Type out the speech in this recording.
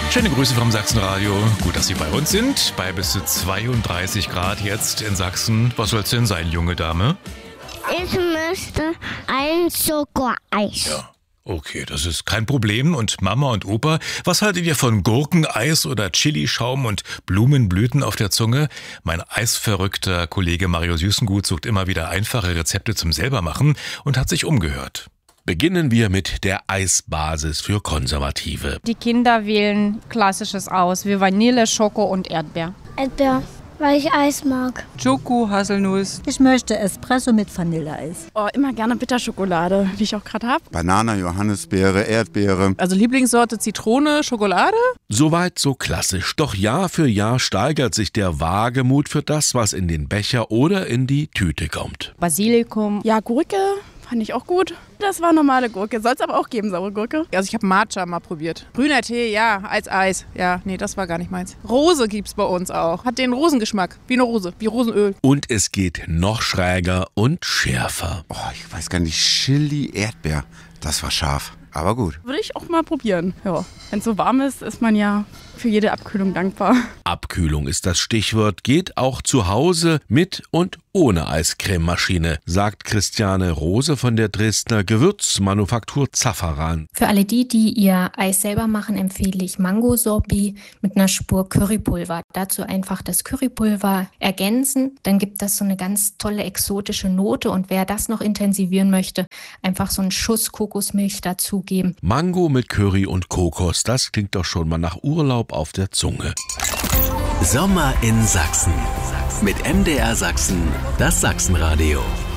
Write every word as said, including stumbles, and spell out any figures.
Schöne Grüße vom Sachsenradio. Gut, dass Sie bei uns sind. Bei bis zu zweiunddreißig Grad jetzt in Sachsen. Was soll's denn sein, junge Dame? Ich möchte ein Schokoeis. Ja. Okay, das ist kein Problem. Und Mama und Opa, was haltet ihr von Gurkeneis oder Chilischaum und Blumenblüten auf der Zunge? Mein eisverrückter Kollege Mario Süßengut sucht immer wieder einfache Rezepte zum Selbermachen und hat sich umgehört. Beginnen wir mit der Eisbasis für Konservative. Die Kinder wählen Klassisches aus, wie Vanille, Schoko und Erdbeer. Erdbeer, weil ich Eis mag. Schoko, Haselnuss. Ich möchte Espresso mit Vanilleeis. Oh, immer gerne Bitterschokolade, die ich auch gerade habe. Banane, Johannisbeere, Erdbeere. Also Lieblingssorte Zitrone, Schokolade? Soweit so klassisch. Doch Jahr für Jahr steigert sich der Wagemut für das, was in den Becher oder in die Tüte kommt. Basilikum. Ja, Gurke fand ich auch gut. Das war normale Gurke. Soll es aber auch geben, saure Gurke. Also ich habe Matcha mal probiert. Grüner Tee, ja, als Eis. Ja, nee, das war gar nicht meins. Rose gibt's bei uns auch. Hat den Rosengeschmack. Wie eine Rose, wie Rosenöl. Und es geht noch schräger und schärfer. Oh, ich weiß gar nicht, Chili, Erdbeer. Das war scharf, aber gut. Würde ich auch mal probieren. Ja, wenn es so warm ist, ist man ja für jede Abkühlung dankbar. Abkühlung ist das Stichwort. Geht auch zu Hause mit und ohne Eiscrememaschine, sagt Christiane Rose von der Dresdner Gewürzmanufaktur Zafferan. Für alle die, die ihr Eis selber machen, empfehle ich Mango-Sorbet mit einer Spur Currypulver. Dazu einfach das Currypulver ergänzen. Dann gibt das so eine ganz tolle exotische Note. Und wer das noch intensivieren möchte, einfach so einen Schuss Kokosmilch dazugeben. Mango mit Curry und Kokos, das klingt doch schon mal nach Urlaub auf der Zunge. Sommer in Sachsen. Mit M D R Sachsen, das Sachsenradio.